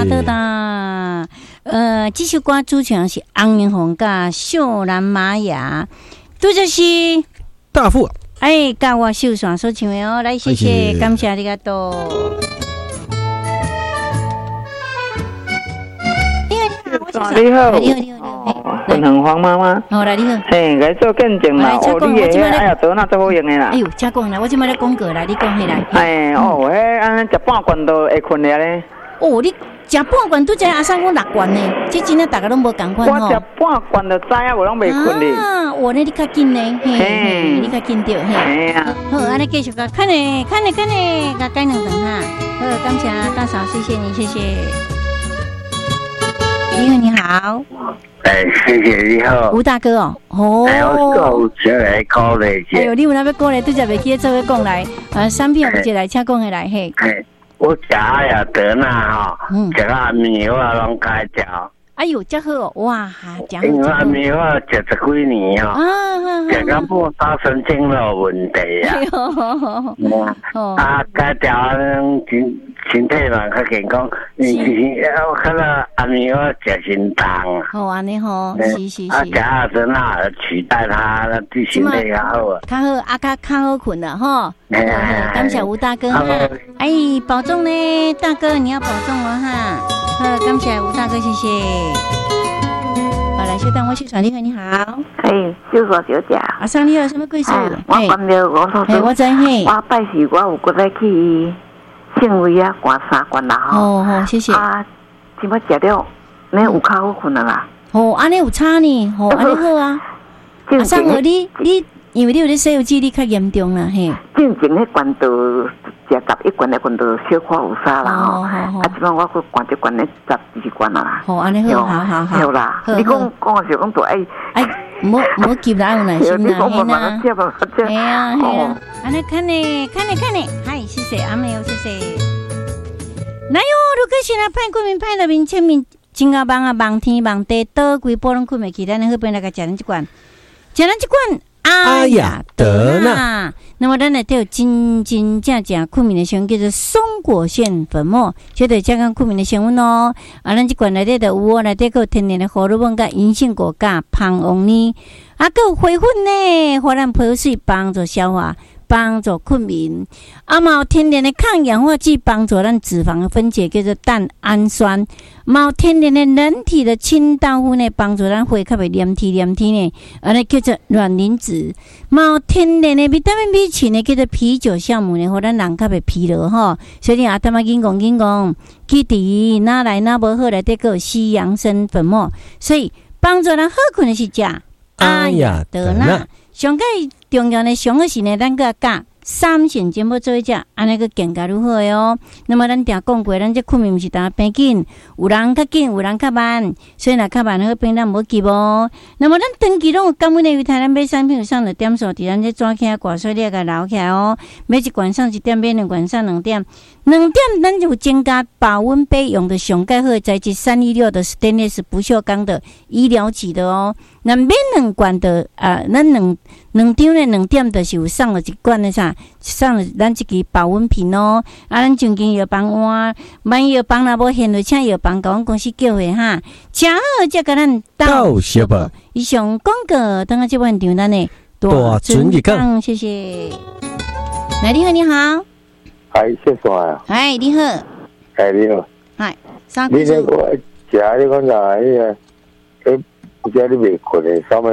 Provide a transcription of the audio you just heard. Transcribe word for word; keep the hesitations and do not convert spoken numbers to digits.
哒哒哒。呃，这首歌主唱是翁明凤甲秀兰玛雅，拄就是大富。 哎，甲我秀爽所唱的哦，来谢谢，感谢你个多。 你好，你好，你好，分享黄妈妈。 好来，你好。 嘿，来做见证啦。哦，你个迄哎呀，德纳最好用的啦。 哎呦，加讲啦，我即摆咧广告啦，你讲起来。 哎，哦，迄安尼食半罐都会困了咧。 哦，你食半罐拄则阿三讲六罐呢，这真正大家拢无共款吼。 我食半罐就知影，无拢袂困哩。 啊，我呢你较紧呢，嘿，你较紧着嘿。 嘿啊。 好，安尼继续甲看呢，看呢，看呢，甲改两顿哈。好，感谢大嫂，谢谢你，谢谢。你好，你好。 哎，谢谢你好， 吴大哥哦，哦， 哎，我有请来鼓励者。 哎呦，你有那要鼓励，拄则袂记做伙讲来，啊，产品有一来，请讲下来嘿。 哎，我食阿雅德纳吼，食到安眠药拢开掉。 哎呦，真好哦，哇，真好。 因为安眠药食十几年吼，食到末梢神经都有问题啊。哦，啊，开掉真。身体嘛较健康，嗯，我看到安眠药食心重啊。 好安尼吼，是是是。 啊，食阿德纳取代它，对身体较好啊。 较好，啊，较较好困了吼。感谢吴大哥哈。哎，保重呢，大哥你要保重了哈。好，感谢吴大哥，谢谢。好，来，小等我去传你好，你好。 哎，秀爽小姐。 阿生，你有什么贵事？ 我关了我说。 哎，我知嘿。 我拜时我有过来去。性味啊，关三关啦吼。 哦好，谢谢。 啊，即摆食了，你有较好困了啦。 哦，安尼有差呢，哦，安尼好啊。阿生哦，你你因为你有咧西药剂，你较严重啦嘿。 进前迄罐都食十一罐的罐都小可有啥啦吼。啊，即摆我去灌一罐咧十二罐啦。 好，安尼好，好好好。 好啦，你讲讲是讲做爱哎，唔好唔好急啦，有耐心啦，嘿呐。 系啊系啊，安尼看呢看呢看呢，嗨，谢谢阿妹哦，谢谢。来哟，如果是来派困眠派入面签名，真啊忙啊忙天忙地，倒规波拢困袂去，咱好边来个食咱一罐，食咱一罐。阿雅德纳，那么咱来都有真真正正困眠的成分，叫做松果腺粉末，绝对健康困眠的成分哦。啊，咱这罐内底就有哦，内底有天然的荷尔蒙甲银杏果苷、芳翁呢，啊，还有花粉呢，互咱排水帮助消化。帮助困眠，啊嘛有天然的抗氧化剂，帮助咱脂肪的分解，叫做蛋氨酸。嘛有天然的人体的清道夫呢，帮助咱血较袂黏体黏体呢，安尼叫做卵磷脂。嘛有天然的维他命 B 群呢，叫做啤酒酵母呢，互咱人较袂疲劳吼。所以阿他妈紧讲紧讲，记伫哪来哪无好内底个西洋参粉末，所以帮助咱好困的是食阿雅德纳。上个重要的上个是呢，咱个加三线节目做一只，安尼个更加如何的哦。那么咱定讲过，咱这困眠毋是当变紧，有人较紧，有人较慢，所以若较慢好变咱无急哦。那么咱长期拢有感恩的为台咱买产品有上了点数，伫咱这抓起来挂水你个留起来哦。每一罐上一点，每两罐上两点，两点咱就增加保温杯用的上盖好的材质三一六的 stainless 不锈钢的医疗级的哦。那每两罐的啊，咱两两张的两点就是有送了一罐的啥，送了咱这个保温瓶哦。啊，咱曾经药房换，万一药房若无现就请药房甲阮公司叫回哈，正好才甲咱到小吧。 以上广告，等下这晚场咱的大准一讲， 谢谢。来，你好，你好。 嗨，谢谢啊。 嗨，你好。 嗨，你好。 嗨，啥？ 你那个食你讲啥？迄个，诶，食你未困的，啥物？